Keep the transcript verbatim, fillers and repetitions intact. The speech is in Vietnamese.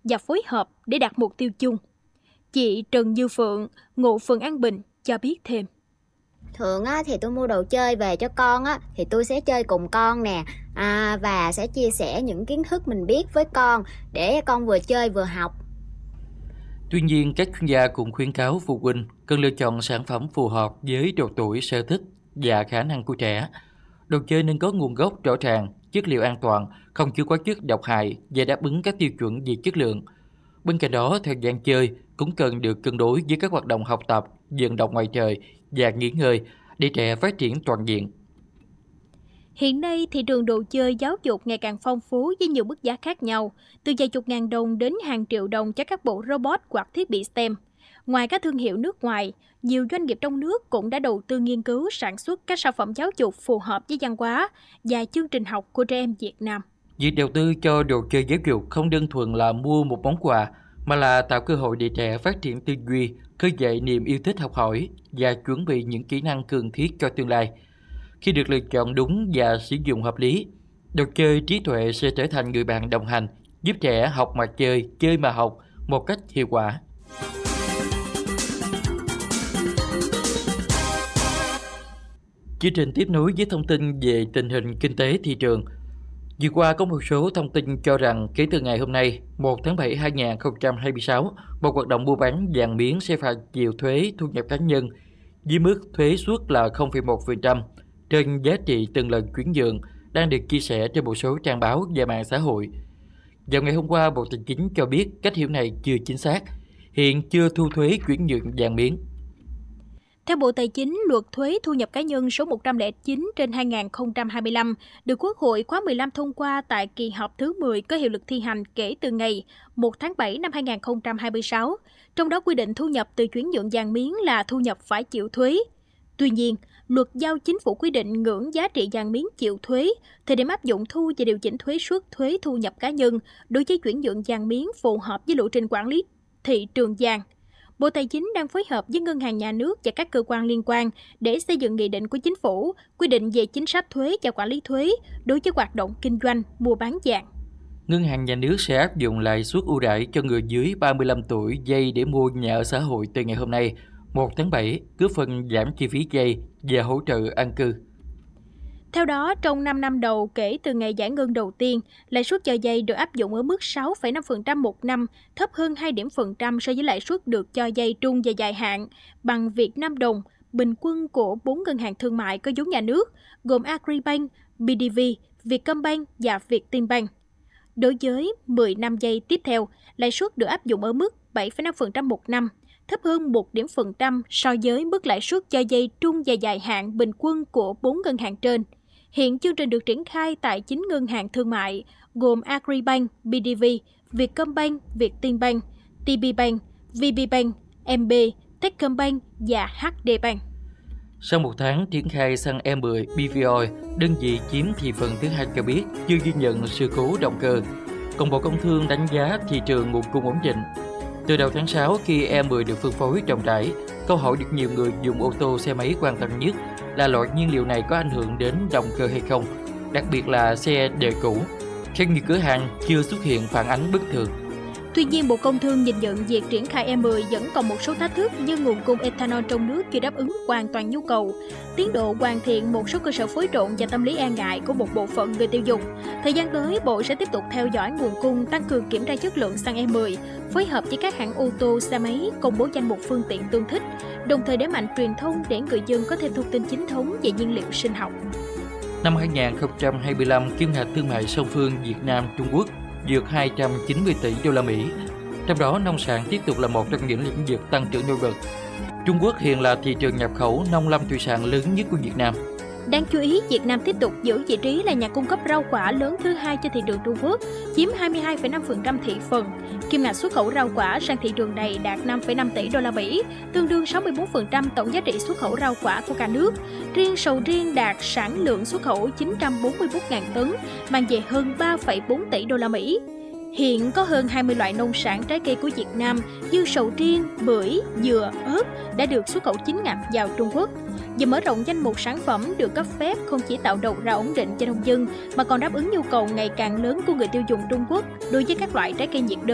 và phối hợp để đạt mục tiêu chung. Chị Trần Như Phượng, ngụ phường An Bình cho biết thêm. Thường á, thì tôi mua đồ chơi về cho con á, thì tôi sẽ chơi cùng con nè, à, và sẽ chia sẻ những kiến thức mình biết với con để con vừa chơi vừa học. Tuy nhiên, các chuyên gia cũng khuyến cáo phụ huynh cần lựa chọn sản phẩm phù hợp với độ tuổi, sở thích và khả năng của trẻ. Đồ chơi nên có nguồn gốc rõ ràng, chất liệu an toàn, không chứa hóa chất độc hại và đáp ứng các tiêu chuẩn về chất lượng. Bên cạnh đó, thời gian chơi cũng cần được cân đối với các hoạt động học tập, vận động ngoài trời và nghỉ ngơi để trẻ phát triển toàn diện. Hiện nay, thị trường đồ chơi giáo dục ngày càng phong phú với nhiều mức giá khác nhau, từ vài chục ngàn đồng đến hàng triệu đồng cho các bộ robot hoặc thiết bị STEM. Ngoài các thương hiệu nước ngoài, nhiều doanh nghiệp trong nước cũng đã đầu tư nghiên cứu sản xuất các sản phẩm giáo dục phù hợp với văn hóa và chương trình học của trẻ em Việt Nam. Việc đầu tư cho đồ chơi giáo dục không đơn thuần là mua một món quà, mà là tạo cơ hội để trẻ phát triển tư duy, khơi dậy niềm yêu thích học hỏi và chuẩn bị những kỹ năng cần thiết cho tương lai. Khi được lựa chọn đúng và sử dụng hợp lý, đồ chơi trí tuệ sẽ trở thành người bạn đồng hành, giúp trẻ học mà chơi, chơi mà học một cách hiệu quả. Chương trình tiếp nối với thông tin về tình hình kinh tế thị trường. Vừa qua có một số thông tin cho rằng kể từ ngày hôm nay, một tháng bảy năm hai nghìn không trăm hai mươi sáu, một hoạt động mua bán vàng miếng sẽ phải chịu thuế thu nhập cá nhân với mức thuế suất là không phẩy một phần trăm trên giá trị từng lần chuyển nhượng, đang được chia sẻ trên một số trang báo và mạng xã hội. Vào ngày hôm qua, Bộ Tài chính cho biết cách hiểu này chưa chính xác, hiện chưa thu thuế chuyển nhượng vàng miếng. Theo Bộ Tài chính, luật thuế thu nhập cá nhân số một trăm lẻ chín trên hai nghìn không trăm hai mươi lăm được Quốc hội khóa mười lăm thông qua tại kỳ họp thứ mười có hiệu lực thi hành kể từ ngày một tháng bảy năm hai nghìn không trăm hai mươi sáu. Trong đó quy định thu nhập từ chuyển nhượng vàng miếng là thu nhập phải chịu thuế. Tuy nhiên, luật giao chính phủ quy định ngưỡng giá trị vàng miếng chịu thuế, thời điểm áp dụng thu và điều chỉnh thuế suất thuế thu nhập cá nhân đối với chuyển nhượng vàng miếng phù hợp với lộ trình quản lý thị trường vàng. Bộ Tài chính đang phối hợp với Ngân hàng Nhà nước và các cơ quan liên quan để xây dựng nghị định của chính phủ quy định về chính sách thuế và quản lý thuế đối với hoạt động kinh doanh, mua bán vàng. Ngân hàng Nhà nước sẽ áp dụng lãi suất ưu đãi cho người dưới ba mươi lăm tuổi vay để mua nhà ở xã hội từ ngày hôm nay, một tháng bảy, góp phần giảm chi phí vay và hỗ trợ an cư. Theo đó, trong năm năm đầu kể từ ngày giải ngân đầu tiên, lãi suất cho vay được áp dụng ở mức sáu phẩy năm phần trăm một năm, thấp hơn hai điểm phần trăm so với lãi suất được cho vay trung và dài hạn bằng Việt Nam đồng bình quân của bốn ngân hàng thương mại có vốn nhà nước, gồm Agribank, bê đê vê, Vietcombank và Vietinbank. Đối với mười năm vay tiếp theo, lãi suất được áp dụng ở mức bảy phẩy năm phần trăm một năm, thấp hơn một điểm phần trăm so với mức lãi suất cho vay trung và dài hạn bình quân của bốn ngân hàng trên. Hiện chương trình được triển khai tại chín ngân hàng thương mại gồm Agribank, bê đê vê, Vietcombank, Vietinbank, tê bê Bank, vê bê Bank, em bê, Techcombank và hát đê Bank. Sau một tháng triển khai xăng E mười bê vê Oil, đơn vị chiếm thị phần thứ hai cho biết chưa ghi nhận sự cố động cơ. Còn Bộ Công Thương đánh giá thị trường nguồn cung ổn định. Từ đầu tháng sáu, khi E mười được phân phối rộng rãi, câu hỏi được nhiều người dùng ô tô xe máy quan tâm nhất là loại nhiên liệu này có ảnh hưởng đến động cơ hay không, đặc biệt là xe đời cũ. Theo nhiều cửa hàng chưa xuất hiện phản ánh bất thường. Tuy nhiên, Bộ Công Thương nhìn nhận việc triển khai E mười vẫn còn một số thách thức như nguồn cung ethanol trong nước chưa đáp ứng hoàn toàn nhu cầu, tiến độ hoàn thiện một số cơ sở phối trộn và tâm lý e ngại của một bộ phận người tiêu dùng. Thời gian tới, Bộ sẽ tiếp tục theo dõi nguồn cung, tăng cường kiểm tra chất lượng xăng E mười, phối hợp với các hãng ô tô, xe máy công bố danh mục phương tiện tương thích, đồng thời đẩy mạnh truyền thông để người dân có thêm thông tin chính thống về nhiên liệu sinh học. Năm hai nghìn không trăm hai mươi lăm, kim ngạch thương mại song phương Việt Nam Trung Quốc vượt hai trăm chín mươi tỷ đô la Mỹ. Trong đó, nông sản tiếp tục là một trong những lĩnh vực tăng trưởng nổi bật. Trung Quốc hiện là thị trường nhập khẩu nông lâm thủy sản lớn nhất của Việt Nam. Đáng chú ý, Việt Nam tiếp tục giữ vị trí là nhà cung cấp rau quả lớn thứ hai cho thị trường Trung Quốc, chiếm hai mươi hai phẩy năm phần trăm thị phần. Kim ngạch xuất khẩu rau quả sang thị trường này đạt năm phẩy năm tỷ đô la Mỹ, tương đương sáu mươi tư phần trăm tổng giá trị xuất khẩu rau quả của cả nước. Riêng sầu riêng đạt sản lượng xuất khẩu chín trăm bốn mươi mốt nghìn tấn, mang về hơn ba phẩy bốn tỷ đô la Mỹ. Hiện có hơn hai mươi loại nông sản trái cây của Việt Nam như sầu riêng, bưởi, dừa, ớt đã được xuất khẩu chính ngạch vào Trung Quốc. Và mở rộng danh mục sản phẩm được cấp phép không chỉ tạo đầu ra ổn định cho nông dân mà còn đáp ứng nhu cầu ngày càng lớn của người tiêu dùng Trung Quốc đối với các loại trái cây nhiệt đới.